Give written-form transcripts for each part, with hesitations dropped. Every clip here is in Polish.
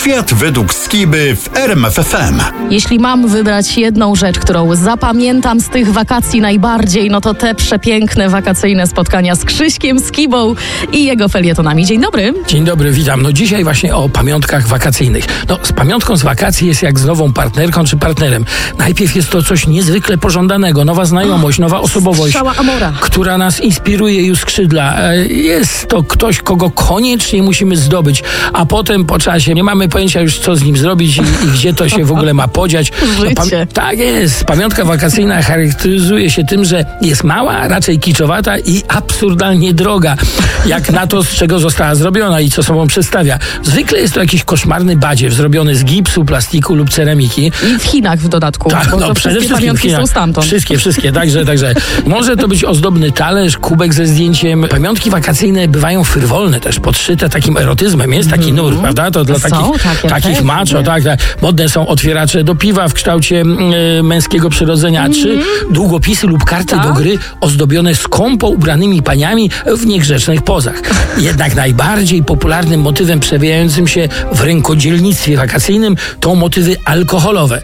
Świat według Skiby w RMF FM. Jeśli mam wybrać jedną rzecz, którą zapamiętam z tych wakacji najbardziej, no to te przepiękne wakacyjne spotkania z Krzyśkiem Skibą i jego felietonami. Dzień dobry. Dzień dobry, witam. No dzisiaj właśnie o pamiątkach wakacyjnych. No z pamiątką z wakacji jest jak z nową partnerką czy partnerem. Najpierw jest to coś niezwykle pożądanego, nowa znajomość, nowa osobowość, Strzała Amora, która nas inspiruje i uskrzydla. Jest to ktoś, kogo koniecznie musimy zdobyć, a potem po czasie nie mamy pojęcia już, co z nim zrobić i gdzie to się w ogóle ma podziać. Życie. Tak jest. Pamiątka wakacyjna charakteryzuje się tym, że jest mała, raczej kiczowata i absurdalnie droga, jak na to, z czego została zrobiona i co sobą przedstawia. Zwykle jest to jakiś koszmarny badziew zrobiony z gipsu, plastiku lub ceramiki. I w Chinach w dodatku, tak, bo to przede wszystkie pamiątki są stamtąd. Wszystkie. Także może to być ozdobny talerz, kubek ze zdjęciem. Pamiątki wakacyjne bywają frywolne też, podszyte takim erotyzmem. Jest taki nurt, prawda? To dla takich macho, tak. Modne są otwieracze do piwa w kształcie męskiego przyrodzenia, czy długopisy lub karty do gry ozdobione skąpo ubranymi paniami w niegrzecznych pozach. Jednak najbardziej popularnym motywem przewijającym się w rękodzielnictwie wakacyjnym to motywy alkoholowe.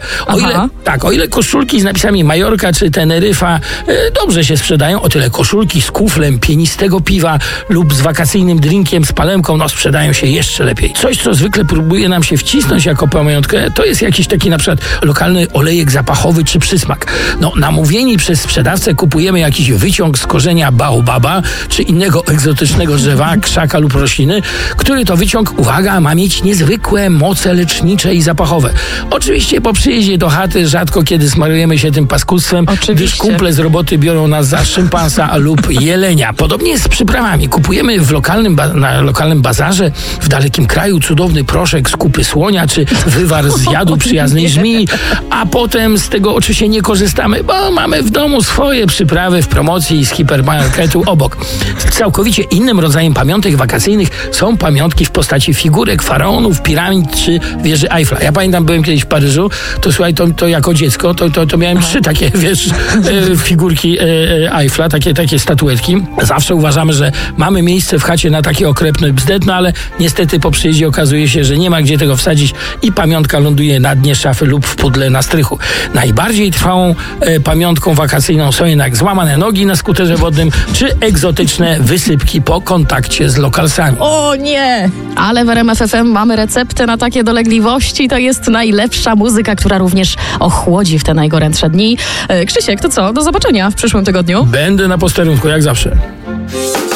O ile koszulki z napisami Majorka czy Teneryfa dobrze się sprzedają, o tyle koszulki z kuflem pienistego piwa lub z wakacyjnym drinkiem z palemką sprzedają się jeszcze lepiej. Coś, co zwykle próbuje nam się wcisnąć jako pamiątkę, to jest jakiś taki na przykład lokalny olejek zapachowy czy przysmak. Namówieni przez sprzedawcę kupujemy jakiś wyciąg z korzenia baobaba czy innego egzotycznego drzewa, krzaka lub rośliny, który to wyciąg, uwaga, ma mieć niezwykłe moce lecznicze i zapachowe. Oczywiście po przyjeździe do chaty rzadko kiedy smarujemy się tym paskudstwem, gdyż kumple z roboty biorą nas za szympansa lub jelenia. Podobnie jest z przyprawami. Kupujemy na lokalnym bazarze w dalekim kraju cudowny proszek z kupy słonia, czy wywar z jadu przyjaznej żmii, a potem z tego oczywiście nie korzystamy, bo mamy w domu swoje przyprawy w promocji z hipermarketu obok. Całkowicie innym rodzajem pamiątek wakacyjnych są pamiątki w postaci figurek faraonów, piramid czy wieży Eiffla. Ja pamiętam, byłem kiedyś w Paryżu, to słuchaj, to jako dziecko, to miałem 3 takie, figurki Eiffla, takie statuetki. Zawsze uważamy, że mamy miejsce w chacie na takie okropne bzdetno, ale niestety po przyjeździe okazuje się, że nie ma gdzie tego wsadzić i pamiątka ląduje na dnie szafy lub w pudle na strychu. Najbardziej trwałą pamiątką wakacyjną są jednak złamane nogi na skuterze wodnym czy egzotyczne wysypki po kontakcie z lokalsami. O nie! Ale w RMF FM mamy receptę na takie dolegliwości. To jest najlepsza muzyka, która również ochłodzi w te najgorętsze dni. Krzysiek, to co? Do zobaczenia w przyszłym tygodniu. Będę na posterunku, jak zawsze.